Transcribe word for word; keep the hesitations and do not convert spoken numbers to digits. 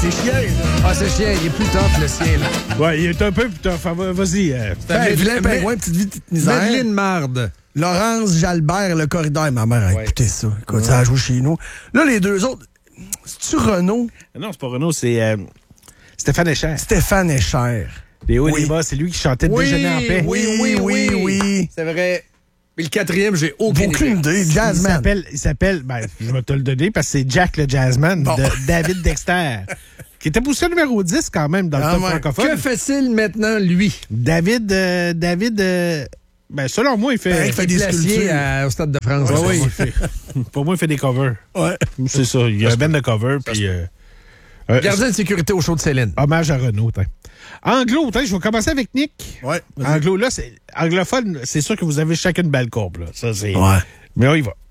c'est chien. Ah, c'est chien, il est plus tough, le sien, là. Ouais, il est un peu putain. Vas-y. Euh, Ben, vilain pingouin, petite vie, petite misère. Madeleine Marde. Laurence Jalbert, Le Corridor. Ma mère a Ouais. écouté ça. Écoute, ça a joué chez nous. Là, les deux autres, c'est-tu Renaud? non, c'est pas Renaud, c'est euh, Stéphane Echer. Stéphane Echer. Les hauts et Oui. les bas, c'est lui qui chantait Oui, Déjeuner en paix. oui, oui, oui, oui. C'est vrai. Mais le quatrième, j'ai aucune, Aucune idée. Il Jazzman. s'appelle, il s'appelle, ben, je vais te le donner parce que c'est Jack le Jazzman Bon. de David Dexter, qui était position numéro dix quand même dans le Ah top ouais. francophone. Que fait-il maintenant, lui? David, euh, David, euh, ben, selon moi, il fait. Ben, il fait des Glacier sculptures. à- au Stade de France. Ouais, c'est ouais, ça. il fait. Pour moi, il fait des covers. Ouais. C'est ça. Il y a un band de covers, puis. Euh, euh, Gardien de sécurité au show de Céline. hommage à Renaud. T'in. Anglo, t'in, je vais commencer avec Nick. Ouais. vas-y. Anglo, là, c'est anglophone, c'est sûr que vous avez chacun une belle courbe, là. Ça, c'est. Ouais. Mais on y va.